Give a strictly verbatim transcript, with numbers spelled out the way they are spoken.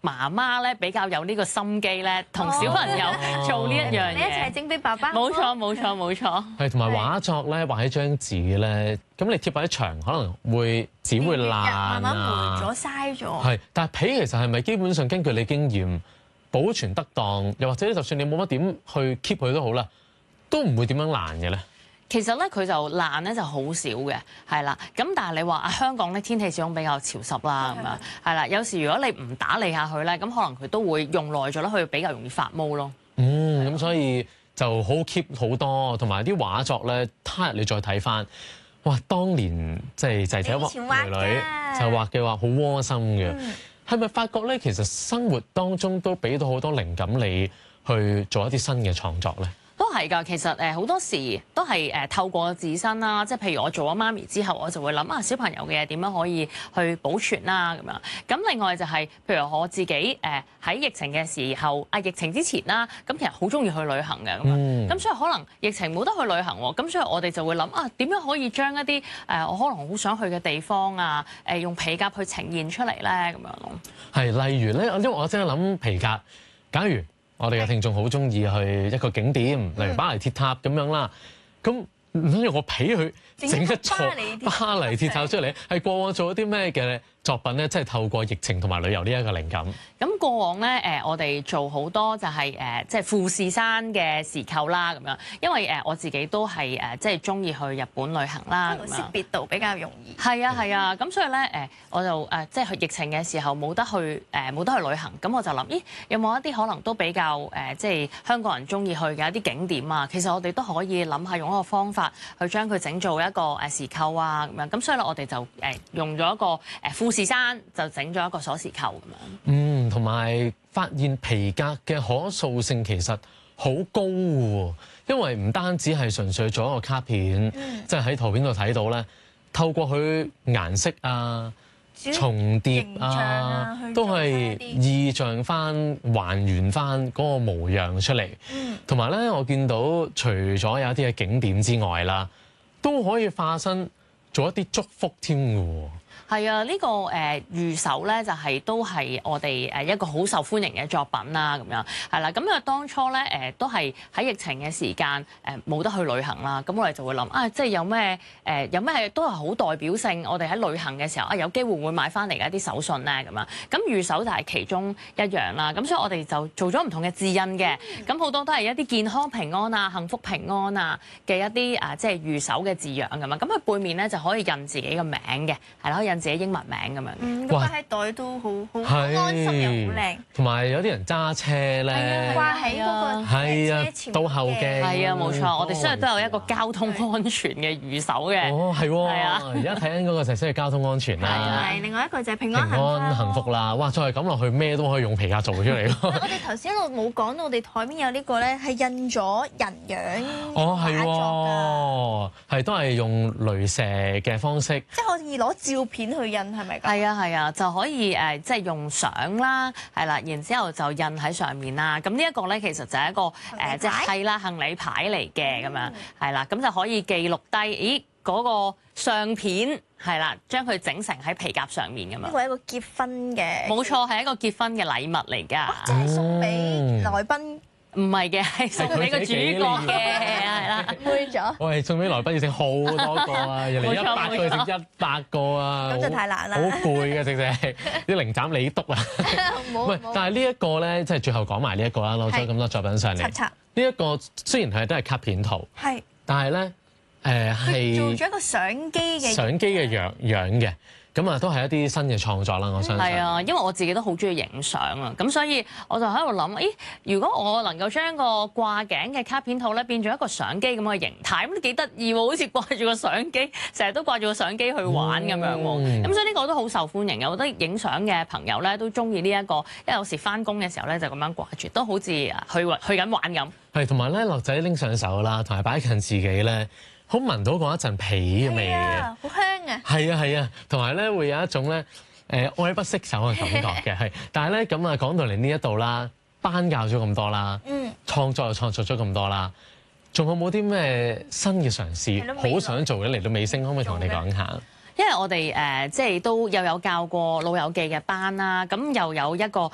媽媽咧比較有呢個心機咧，同小朋友做呢一樣嘢。 你一齊整俾爸爸。 冇錯冇錯冇錯。 係同埋畫作咧，畫喺張紙咧，咁你貼喺牆可能會紙會爛啊， 慢慢霉咗嘥咗。 係，但係皮其實係咪基本上根據你經驗保存得當，又或者就算你冇乜點去 keep 佢都好啦，都唔會點樣爛嘅咧？ 其實咧佢就爛咧就好少嘅，係啦。咁但係你話啊香港咧天氣始終比較潮濕啦，咁樣係啦。有時如果你唔打理下佢咧，咁可能佢都會用耐咗咧，佢比較容易發毛咯。 嗯，咁所以就好 keep 好多，同埋啲畫作咧，他日你再睇翻，哇！當年即係仔仔畫女女就畫嘅話，好窩心嘅。係咪、嗯、發覺咧，其實生活當中都俾到好多靈感你去做一啲新嘅創作咧？ 都係㗎，其實誒好多時都係誒透過自身啦，即係譬如我做咗媽咪之後，我就會諗啊小朋友嘅嘢點樣可以去保存啦咁樣。咁另外就係、是、譬如我自己誒喺疫情嘅時候，啊疫情之前啦，咁其實好中意去旅行嘅咁樣。咁、嗯、所以可能疫情冇得去旅行喎，咁所以我哋就會諗啊點樣可以將一啲誒我可能好想去嘅地方啊誒用皮革去呈現出嚟咧咁樣咯。係， 例如咧，因為我即刻諗皮革，假如我哋嘅聽眾好中意去一個景點，例如巴黎鐵塔咁樣啦。咁唔通用個皮去整一座巴黎鐵塔出嚟？係過往做咗啲咩嘅作品咧？即係透過疫情同埋旅遊呢一個靈感。 咁過往咧，誒我哋做好多就係誒即係富士山嘅時購啦，咁樣。因為誒我自己都係誒即係中意去日本旅行啦，咁樣。識別度比較容易。係啊係啊，咁所以咧誒我就誒即係去疫情嘅時候冇得去誒冇得去旅行，咁我就諗，咦有冇一啲可能都比較誒即係香港人中意去嘅一啲景點啊？其實我哋都可以諗下用一個方法去將佢整做一個誒時購啊咁樣。咁所以咧我哋就誒用咗一個誒富士山就整咗一個鎖匙扣咁樣。 嗯，同埋發現皮革嘅可塑性其實好高喎，因為唔單止係純粹做一個卡片，即係喺圖片度睇到咧，透過佢顏色啊、重疊啊，都係意象翻、還原翻嗰個模樣出嚟。同埋咧，我見到除咗有一啲嘅景點之外啦，都可以化身做一啲祝福添嘅喎。係啊，呢、這個誒御守咧就係、是、都係我哋誒一個好受歡迎嘅作品啦，咁樣係啦。咁因為當初咧誒都係喺疫情嘅時間誒冇得去旅行啦，咁我哋就會諗啊，即係有咩誒有咩都係好代表性，我哋喺旅行嘅時候啊有機會會買翻嚟嘅一啲手信咧咁樣。咁御守就係其中一樣啦。咁所以我哋就做咗唔同嘅字印嘅，咁好多都係一啲健康平安啊、幸福平安啊嘅一啲啊即係御守嘅字樣咁樣。咁佢背面咧就可以印自己嘅名嘅，係啦，可以印自己英文名咁樣， 嗯，咁擺喺袋都好好安心又好靚。 同埋有啲人揸車咧， 掛喺嗰個車前倒後鏡。 係啊，冇錯，我哋雖然都有一個交通安全嘅御守嘅。 哦，係喎，係啊，而家睇緊嗰個就係需要交通安全啦。 係，另外一個就係平安平安幸福啦。哇，再係咁落去，咩都可以用皮革做出嚟咯。 我哋頭先一路冇講到，我哋台面有呢個咧係印咗人樣哦，係喎， 係都係用雷射嘅方式， 即係可以攞照片去印。係咪？ 係啊係啊，就可以誒，即係用相啦，係啦，然之後就印喺上面啦。咁呢一個咧，其實就係一個誒，即係係啦，行李牌嚟嘅咁樣，係啦，咁就可以記錄低，咦嗰個相片係啦，將佢整成喺皮夾上面咁樣。 呢個係一個結婚嘅， 冇錯，係一個結婚嘅禮物嚟㗎。 即係送俾來賓。 唔係嘅，係送俾個主角嘅，係啦， 攰咗。 我係送俾來賓要食好多個啊，人哋一百個食一百個啊， 咁就太難啦， 好攰嘅食食啲零斬你篤啊。唔係，但係呢一個咧，即係最後講埋呢一個啦，攞咗咁多作品上嚟。呢一個雖然係都係卡片圖，係，但係咧誒係做咗一個相機嘅相機嘅樣樣嘅。咁啊，都係一啲新嘅創作啦，我相信。係啊，因為我自己都好中意影相啊，咁所以我就喺度諗，咦，如果我能夠將個掛頸嘅卡片套咧變做一個相機咁嘅形態，咁都幾得意喎，好似掛住個相機，成日都掛住個相機去玩咁樣喎。咁、嗯、所以呢個都好受歡迎嘅，我覺得影相嘅朋友咧都中意呢一個，因為有時翻工嘅時候咧就咁樣掛住，都好似去去緊玩咁。係，同埋咧，樂仔拎上手啦，同埋擺近自己咧。好聞到嗰一陣皮嘅味嘅， 好香啊！ 係啊係啊，同埋咧會有一種咧誒愛不釋手嘅感覺嘅，係。但係咧咁啊講到嚟呢一度啦，班教咗咁多啦，嗯，創作又創作咗咁多啦，仲有冇啲咩新嘅嘗試好想做嘅嚟到尾聲，可唔可以同我哋講下？因為我哋誒即係都又有教過老友記嘅班啦，咁又有一個